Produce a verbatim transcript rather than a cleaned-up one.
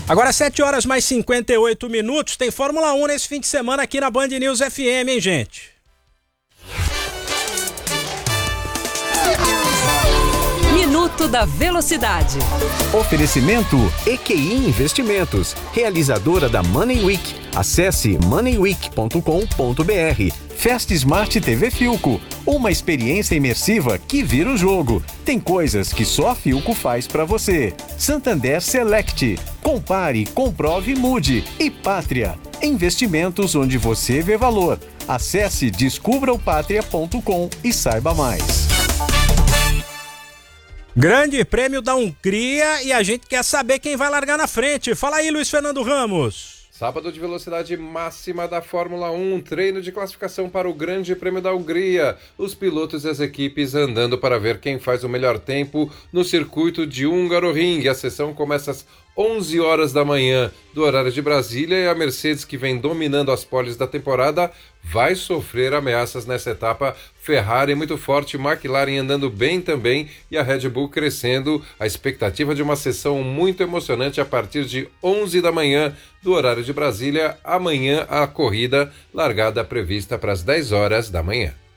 Agora sete horas mais cinquenta e oito minutos, tem Fórmula um nesse fim de semana aqui na Band News F M, hein, gente? Minuto da Velocidade. Oferecimento E Q I Investimentos, realizadora da Money Week. Acesse money week ponto com ponto b r. Fast Smart T V Philco, uma experiência imersiva que vira o jogo. Tem coisas que só a Philco faz pra você. Santander Select, compare, comprove, mude. E Pátria, investimentos onde você vê valor. Acesse descubra o pátria ponto com e saiba mais. Grande Prêmio da Hungria e a gente quer saber quem vai largar na frente. Fala aí, Luiz Fernando Ramos. Sábado de velocidade máxima da Fórmula um, treino de classificação para o Grande Prêmio da Hungria. Os pilotos e as equipes andando para ver quem faz o melhor tempo no circuito de Hungaroring. A sessão começa às onze horas da manhã do horário de Brasília e a Mercedes, que vem dominando as poles da temporada, vai sofrer ameaças nessa etapa. Ferrari muito forte, McLaren andando bem também e a Red Bull crescendo. A expectativa de uma sessão muito emocionante a partir de onze da manhã do horário de Brasília. Amanhã a corrida largada prevista para as dez horas da manhã.